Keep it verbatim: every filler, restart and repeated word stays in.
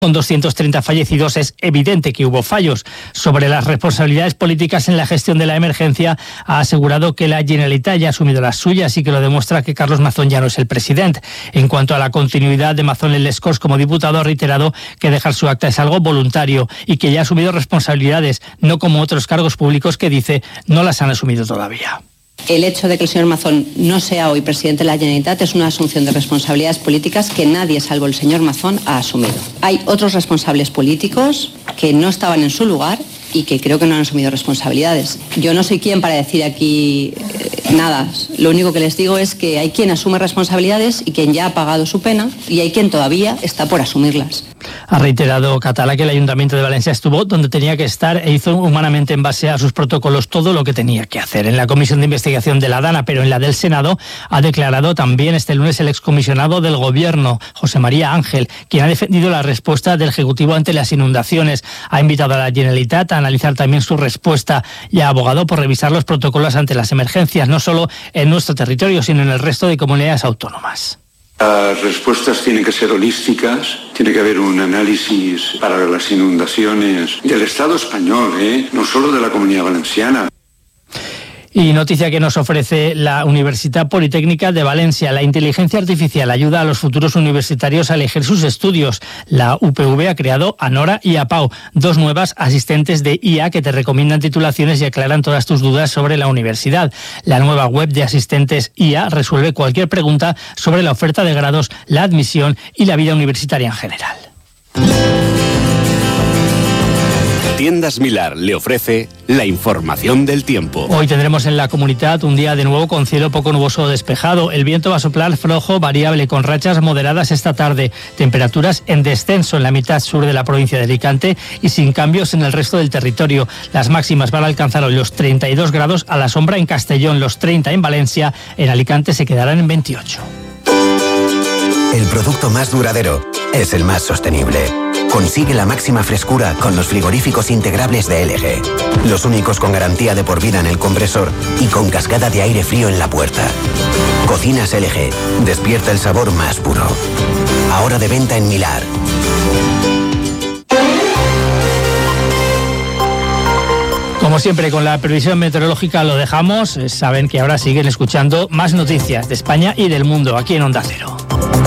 Con doscientos treinta fallecidos es evidente que hubo fallos. Sobre las responsabilidades políticas en la gestión de la emergencia, ha asegurado que la Generalitat ya ha asumido las suyas y que lo demuestra que Carlos Mazón ya no es el presidente. En cuanto a la continuidad de Mazón en les Corts como diputado, ha reiterado que dejar su acta es algo voluntario y que ya ha asumido responsabilidades, no como otros cargos públicos que dice no las han asumido todavía. El hecho de que el señor Mazón no sea hoy presidente de la Generalitat es una asunción de responsabilidades políticas que nadie, salvo el señor Mazón, ha asumido. Hay otros responsables políticos que no estaban en su lugar y que creo que no han asumido responsabilidades. Yo no soy quien para decir aquí eh, nada. Lo único que les digo es que hay quien asume responsabilidades y quien ya ha pagado su pena y hay quien todavía está por asumirlas. Ha reiterado Català que el Ayuntamiento de Valencia estuvo donde tenía que estar e hizo humanamente en base a sus protocolos todo lo que tenía que hacer. En la Comisión de Investigación de la Dana, pero en la del Senado, ha declarado también este lunes el excomisionado del Gobierno, José María Ángel, quien ha defendido la respuesta del Ejecutivo ante las inundaciones. Ha invitado a la Generalitat a analizar también su respuesta y ha abogado por revisar los protocolos ante las emergencias, no solo en nuestro territorio, sino en el resto de comunidades autónomas. Las respuestas tienen que ser holísticas, tiene que haber un análisis para las inundaciones del Estado español, ¿eh? No solo de la Comunidad Valenciana. Y noticia que nos ofrece la Universitat Politécnica de Valencia. La inteligencia artificial ayuda a los futuros universitarios a elegir sus estudios. La U P V ha creado a Nora y a Pau, dos nuevas asistentes de I A que te recomiendan titulaciones y aclaran todas tus dudas sobre la universidad. La nueva web de asistentes I A resuelve cualquier pregunta sobre la oferta de grados, la admisión y la vida universitaria en general. Tiendas Milar le ofrece la información del tiempo. Hoy tendremos en la comunidad un día de nuevo con cielo poco nuboso o despejado. El viento va a soplar flojo, variable, con rachas moderadas esta tarde. Temperaturas en descenso en la mitad sur de la provincia de Alicante y sin cambios en el resto del territorio. Las máximas van a alcanzar hoy los treinta y dos grados a la sombra en Castellón, los treinta en Valencia. En Alicante se quedarán en veintiocho. El producto más duradero es el más sostenible. Consigue la máxima frescura con los frigoríficos integrables de L G. Los únicos con garantía de por vida en el compresor y con cascada de aire frío en la puerta. Cocinas L G. Despierta el sabor más puro. Ahora de venta en Milar. Como siempre, con la previsión meteorológica lo dejamos. Saben que ahora siguen escuchando más noticias de España y del mundo aquí en Onda Cero.